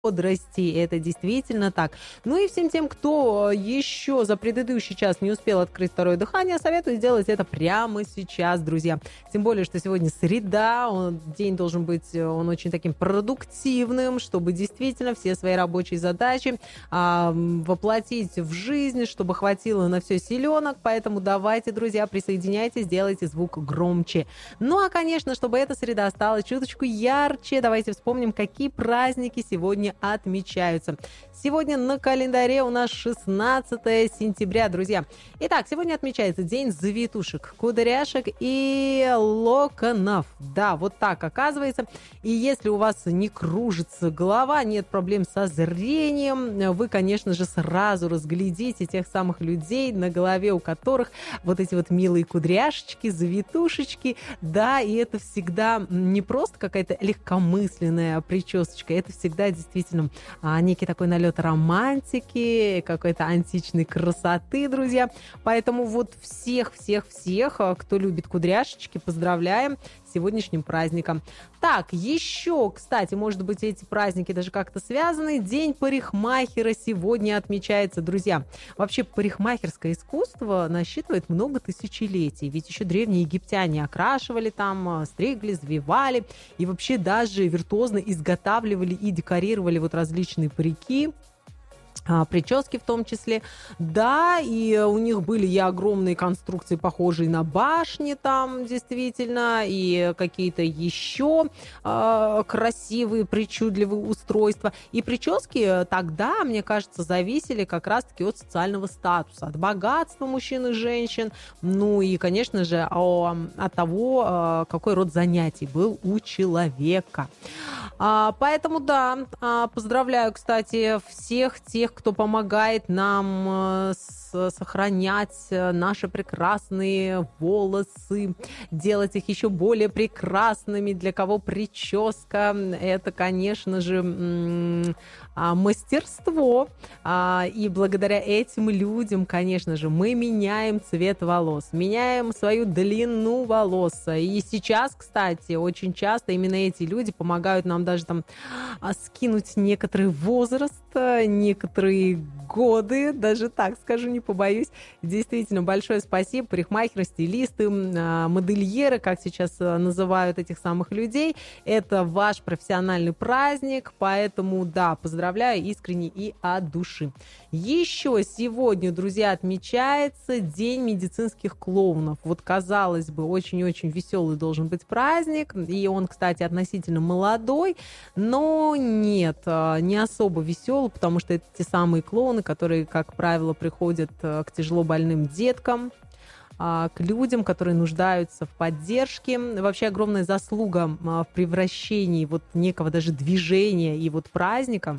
бодрости. Это действительно так. Ну и всем тем, кто еще за предыдущий час не успел открыть второе дыхание, советую сделать это прямо сейчас, друзья. Тем более, что сегодня среда, день должен быть, он очень таким продуктивным, чтобы действительно все свои рабочие задачи воплотить в жизнь, чтобы хватило на все силенок. Поэтому давайте, друзья, присоединяйтесь, делайте звук громче. Ну а, конечно, чтобы эта среда стала чуточку ярче, давайте вспомним, какие праздники сегодня отмечаются. Сегодня на календаре у нас 16 сентября, друзья. Итак, сегодня отмечается День завитушек, кудряшек и локонов. Да, вот так оказывается. И если у вас не кружится голова, нет проблем со зрением, вы, конечно же, сразу разглядите тех самых людей, на голове у которых вот эти вот милые кудряшечки, завитушечки. Да, и это всегда не просто какая-то легкомысленная причесочка, это всегда действительно некий такой налет романтики, какой-то античной красоты, друзья. Поэтому вот всех-всех-всех, кто любит кудряшечки, поздравляем с сегодняшним праздником. Так, еще, кстати, может быть, эти праздники даже как-то связаны. День парикмахера сегодня отмечается, друзья. Вообще, парикмахерское искусство насчитывает много тысячелетий. Ведь еще древние египтяне окрашивали там, стригли, завивали и вообще даже виртуозно изготавливали и декорировали вот различные парики, прически в том числе. Да, и у них были и огромные конструкции, похожие на башни там, действительно, и какие-то еще красивые, причудливые устройства. И прически тогда, мне кажется, зависели как раз-таки от социального статуса, от богатства мужчин и женщин, ну и, конечно же, от того, какой род занятий был у человека. Поэтому, да, поздравляю, кстати, всех тех, кто помогает нам сохранять наши прекрасные волосы, делать их еще более прекрасными, для кого прическа – это, конечно же, мастерство. И благодаря этим людям, конечно же, мы меняем цвет волос, меняем свою длину волос. И сейчас, кстати, очень часто именно эти люди помогают нам даже там скинуть некоторый возраст, некоторые годы, даже так скажу, не побоюсь. Действительно, большое спасибо. Парикмахеры, стилисты, модельеры, как сейчас называют этих самых людей. Это ваш профессиональный праздник, поэтому, да, поздравляю искренне и от души. Еще сегодня, друзья, отмечается День медицинских клоунов. Вот, казалось бы, очень-очень веселый должен быть праздник, и он, кстати, относительно молодой, но нет, не особо веселый, потому что это те самые клоуны, которые, как правило, приходят к тяжело больным деткам, к людям, которые нуждаются в поддержке. Вообще огромная заслуга в превращении вот некого даже движения и вот праздника,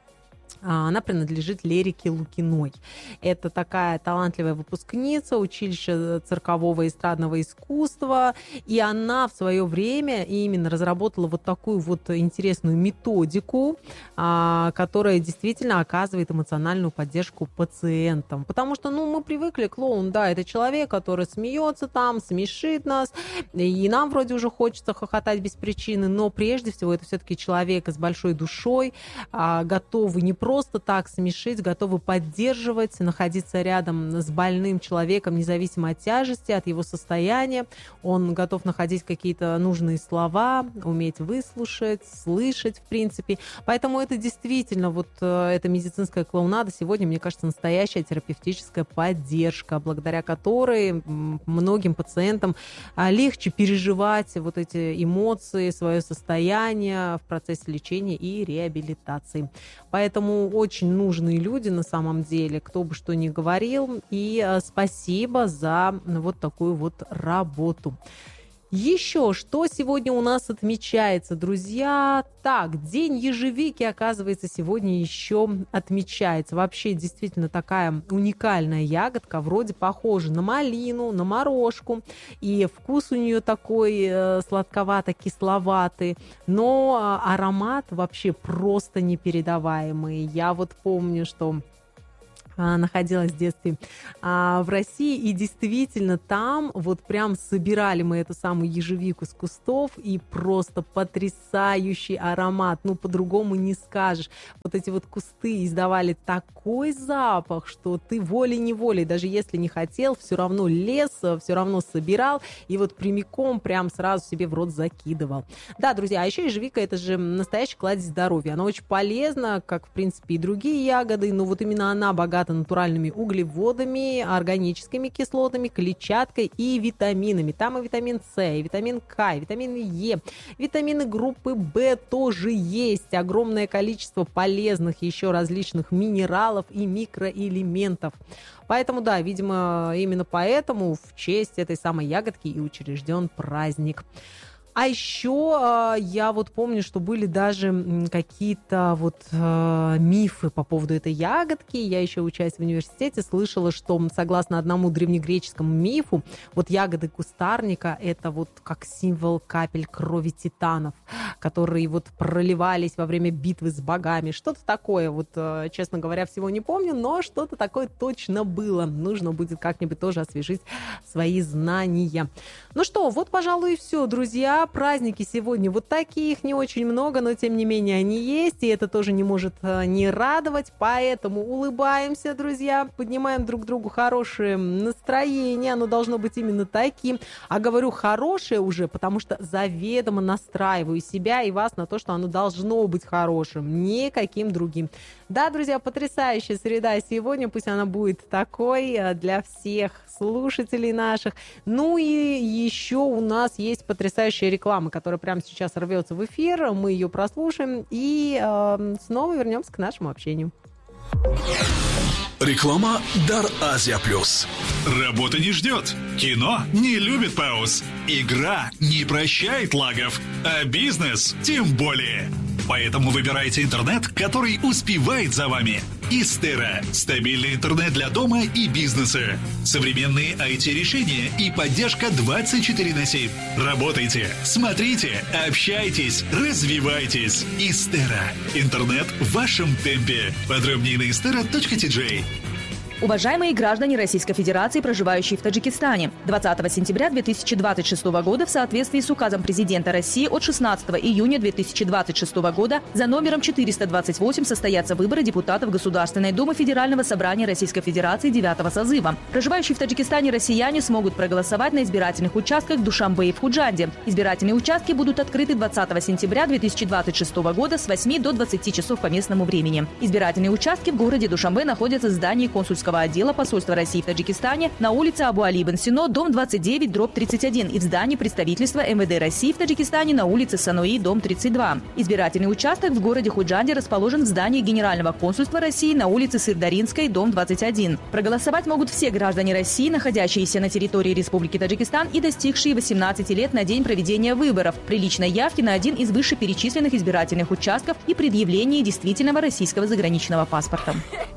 она принадлежит Лерике Лукиной. Это такая талантливая выпускница училища циркового и эстрадного искусства, и она в свое время именно разработала вот такую вот интересную методику, которая действительно оказывает эмоциональную поддержку пациентам. Потому что, мы привыкли, клоун, да, это человек, который смеется там, смешит нас, и нам вроде уже хочется хохотать без причины, но прежде всего это все-таки человек с большой душой, готовый не просто так смешить, готовы поддерживать, находиться рядом с больным человеком, независимо от тяжести, от его состояния. Он готов находить какие-то нужные слова, уметь выслушать, слышать, в принципе. Поэтому это действительно, вот эта медицинская клоунада сегодня, мне кажется, настоящая терапевтическая поддержка, благодаря которой многим пациентам легче переживать вот эти эмоции, свое состояние в процессе лечения и реабилитации. Поэтому очень нужные люди на самом деле, кто бы что ни говорил. И спасибо за вот такую вот работу. Еще что сегодня у нас отмечается, друзья? Так, День ежевики, оказывается, сегодня еще отмечается. Вообще, действительно, такая уникальная ягодка, вроде похожа на малину, на морожку, и вкус у нее такой сладковато-кисловатый, но аромат вообще просто непередаваемый. Я вот помню, что находилась в детстве в России, и действительно там вот прям собирали мы эту самую ежевику с кустов, и просто потрясающий аромат, ну по-другому не скажешь. Вот эти вот кусты издавали такой запах, что ты волей-неволей, даже если не хотел, все равно лез, все равно собирал, и вот прямиком прям сразу себе в рот закидывал. Да, друзья, а еще ежевика — это же настоящий кладезь здоровья. Она очень полезна, как в принципе и другие ягоды, но вот именно она богата натуральными углеводами, органическими кислотами, клетчаткой и витаминами. Там и витамин С, и витамин К, и витамин Е, витамины группы В тоже есть. Огромное количество полезных еще различных минералов и микроэлементов. Поэтому, да, видимо, именно поэтому в честь этой самой ягодки и учрежден праздник. А еще я вот помню, что были даже какие-то вот мифы по поводу этой ягодки. Я еще, учась в университете, слышала, что согласно одному древнегреческому мифу, вот ягоды кустарника — это вот как символ капель крови титанов, которые вот проливались во время битвы с богами. Что-то такое, вот, честно говоря, всего не помню, но что-то такое точно было. Нужно будет как-нибудь тоже освежить свои знания. Ну что, вот, пожалуй, и все, друзья. Праздники сегодня вот такие, их не очень много, но тем не менее они есть, и это тоже не может не радовать, поэтому улыбаемся, друзья, поднимаем друг другу хорошее настроение, оно должно быть именно таким, а говорю хорошее уже, потому что заведомо настраиваю себя и вас на то, что оно должно быть хорошим, никаким другим. Да, друзья, потрясающая среда сегодня, пусть она будет такой для всех слушателей наших. Ну и еще у нас есть потрясающая реклама, которая прямо сейчас рвется в эфир. Мы ее прослушаем и снова вернемся к нашему общению. Реклама «Дар Азия Плюс». Работа не ждет, кино не любит пауз, игра не прощает лагов, а бизнес тем более. Поэтому выбирайте интернет, который успевает за вами. Истера – стабильный интернет для дома и бизнеса. Современные IT-решения и поддержка 24/7. Работайте, смотрите, общайтесь, развивайтесь. Истера – интернет в вашем темпе. Подробнее на istera.tj. Уважаемые граждане Российской Федерации, проживающие в Таджикистане, 20 сентября 2026 года в соответствии с указом президента России от 16 июня 2026 года за номером 428 состоятся выборы депутатов Государственной Думы Федерального собрания Российской Федерации 9-го созыва. Проживающие в Таджикистане россияне смогут проголосовать на избирательных участках в Душанбе и в Худжанде. Избирательные участки будут открыты 20 сентября 2026 года с 8 до 20 часов по местному времени. Избирательные участки в городе Душанбе находятся в здании консульского отдела посольства России в Таджикистане на улице Абу-Али Ибн Сино, дом 29/31 и в здании представительства МВД России в Таджикистане на улице Сануи, дом 32. Избирательный участок в городе Худжанде расположен в здании Генерального консульства России на улице Сырдаринской, дом 21. Проголосовать могут все граждане России, находящиеся на территории Республики Таджикистан и достигшие 18 лет на день проведения выборов, при личной явке на один из вышеперечисленных избирательных участков и предъявлении действительного российского заграничного паспорта.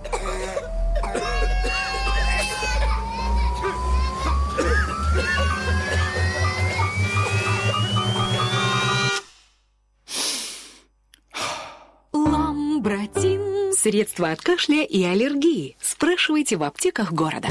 Ламбратин. Средства от кашля и аллергии. Спрашивайте в аптеках города.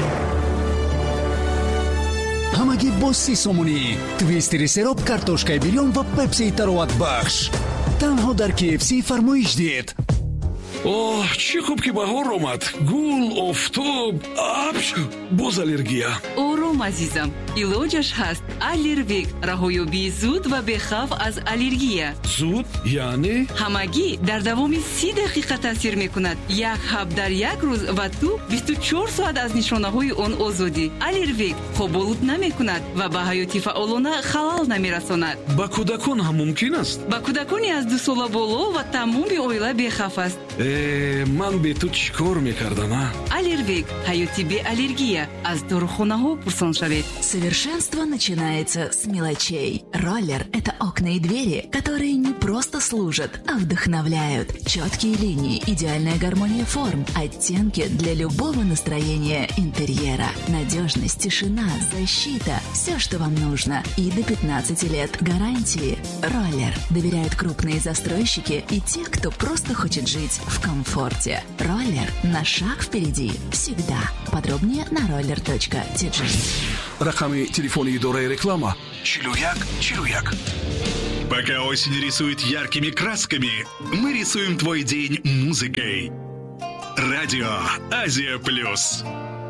Ҳамаги босси сомунӣ, твистери сероб, картошкаи бирён ва пепсии тароватбахш. Танҳо дар KFC фармоиш дед. Оҳ, чӣ хуб ки баҳор омад. Гул, офтоб, абш, боз аллергия. Ором азизам, илоҷаш ҳаст. Аллервик, раҳоёбии зуд ва бехавф аз аллергия. Зуд? Яъне? Ҳамагӣ дар давоми 30 дақиқа таъсир мекунад. Як ҳаб дар як рӯз ва ту 24 соат аз нишонаҳои он озодӣ. Аллервик хоболуд намекунад ва ба ҳаёти фаъолона халал намерасонад. Ба кӯдакон ҳам мумкин аст? ба кӯдакони аз 2 сола боло ва тамоми оила бехавф аст. Ман бе ту чӣ кор мекардам, а? Аллервик, ҳаёти беаллергия. Аз дорухонаҳо пурсон шавед. Совершенство начинается с мелочей. Роллер – это окна и двери, которые не просто служат, а вдохновляют. Четкие линии, идеальная гармония форм, оттенки для любого настроения интерьера. Надежность, тишина, защита – все, что вам нужно. И до 15 лет гарантии. Роллер доверяют крупные застройщики и те, кто просто хочет жить в комфорте. Роллер на шаг впереди всегда. Подробнее на roller.tg. Рақами телефони идораи реклама 4141. Пока осень рисует яркими красками, мы рисуем твой день музыкой. Радио Азия Плюс.